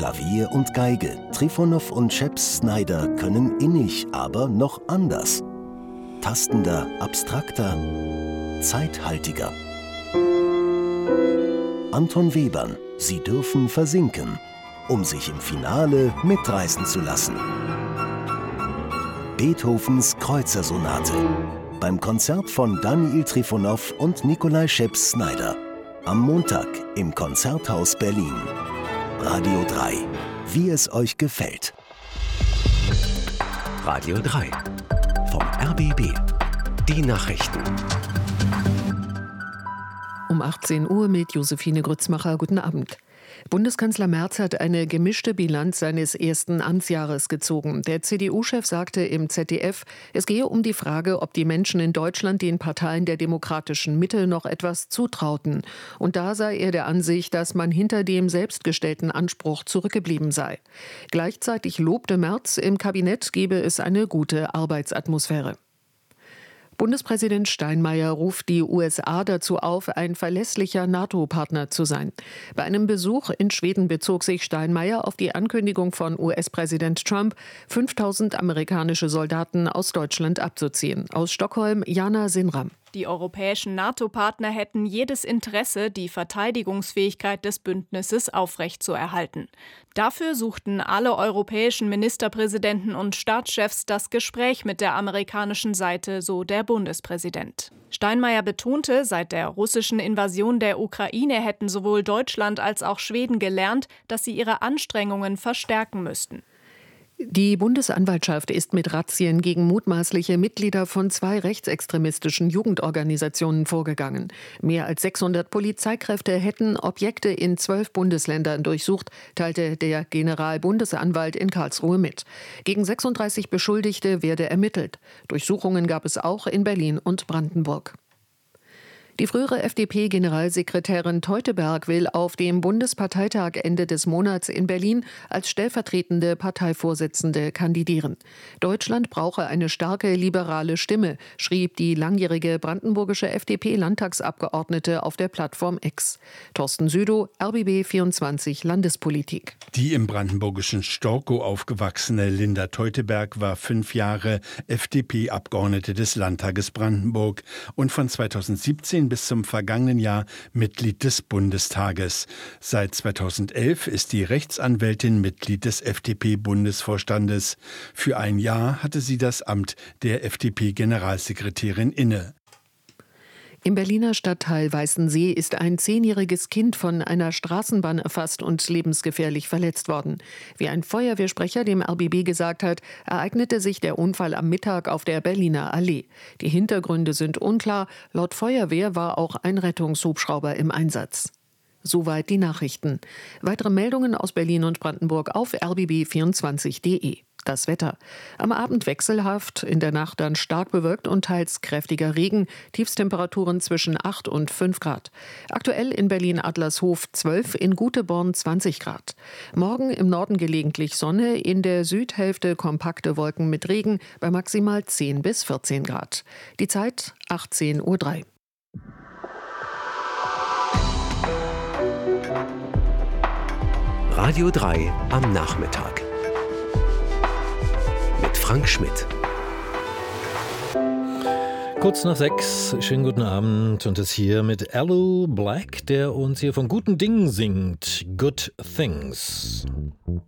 Klavier und Geige. Trifonow und Scheps Snyder können innig, aber noch anders. Tastender, abstrakter, zeithaltiger. Anton Webern, Sie dürfen versinken, um sich im Finale mitreißen zu lassen. Beethovens Kreuzersonate beim Konzert von Daniil Trifonow und Nikolai Scheps Snyder. Am Montag im Konzerthaus Berlin. Radio 3, wie es euch gefällt. Radio 3 vom RBB. Die Nachrichten. Um 18 Uhr mit Josephine Grützmacher. Guten Abend. Bundeskanzler Merz hat eine gemischte Bilanz seines ersten Amtsjahres gezogen. Der CDU-Chef sagte im ZDF, es gehe um die Frage, ob die Menschen in Deutschland den Parteien der demokratischen Mitte noch etwas zutrauten. Und da sei er der Ansicht, dass man hinter dem selbstgestellten Anspruch zurückgeblieben sei. Gleichzeitig lobte Merz, im Kabinett gebe es eine gute Arbeitsatmosphäre. Bundespräsident Steinmeier ruft die USA dazu auf, ein verlässlicher NATO-Partner zu sein. Bei einem Besuch in Schweden bezog sich Steinmeier auf die Ankündigung von US-Präsident Trump, 5000 amerikanische Soldaten aus Deutschland abzuziehen. Aus Stockholm, Jana Sinram. Die europäischen NATO-Partner hätten jedes Interesse, die Verteidigungsfähigkeit des Bündnisses aufrechtzuerhalten. Dafür suchten alle europäischen Ministerpräsidenten und Staatschefs das Gespräch mit der amerikanischen Seite, so der Bundespräsident. Steinmeier betonte, seit der russischen Invasion der Ukraine hätten sowohl Deutschland als auch Schweden gelernt, dass sie ihre Anstrengungen verstärken müssten. Die Bundesanwaltschaft ist mit Razzien gegen mutmaßliche Mitglieder von 2 rechtsextremistischen Jugendorganisationen vorgegangen. Mehr als 600 Polizeikräfte hätten Objekte in 12 Bundesländern durchsucht, teilte der Generalbundesanwalt in Karlsruhe mit. Gegen 36 Beschuldigte werde ermittelt. Durchsuchungen gab es auch in Berlin und Brandenburg. Die frühere FDP-Generalsekretärin Teuteberg will auf dem Bundesparteitag Ende des Monats in Berlin als stellvertretende Parteivorsitzende kandidieren. Deutschland brauche eine starke liberale Stimme, schrieb die langjährige brandenburgische FDP-Landtagsabgeordnete auf der Plattform X. Thorsten Südow, RBB 24 Landespolitik. Die im brandenburgischen Storkow aufgewachsene Linda Teuteberg war 5 Jahre FDP-Abgeordnete des Landtages Brandenburg und von 2017 bis zum vergangenen Jahr Mitglied des Bundestages. Seit 2011 ist die Rechtsanwältin Mitglied des FDP-Bundesvorstandes. Für ein Jahr hatte sie das Amt der FDP-Generalsekretärin inne. Im Berliner Stadtteil Weißensee ist ein 10-jähriges Kind von einer Straßenbahn erfasst und lebensgefährlich verletzt worden. Wie ein Feuerwehrsprecher dem RBB gesagt hat, ereignete sich der Unfall am Mittag auf der Berliner Allee. Die Hintergründe sind unklar. Laut Feuerwehr war auch ein Rettungshubschrauber im Einsatz. Soweit die Nachrichten. Weitere Meldungen aus Berlin und Brandenburg auf rbb24.de. Das Wetter. Am Abend wechselhaft, in der Nacht dann stark bewölkt und teils kräftiger Regen. Tiefstemperaturen zwischen 8 und 5 Grad. Aktuell in Berlin-Adlershof 12, in Guteborn 20 Grad. Morgen im Norden gelegentlich Sonne, in der Südhälfte kompakte Wolken mit Regen bei maximal 10 bis 14 Grad. Die Zeit 18:03 Uhr. Radio 3 am Nachmittag. Mit Frank Schmidt. Kurz nach 6, schönen guten Abend und es hier mit Alu Black, der uns hier von guten Dingen singt. Good Things.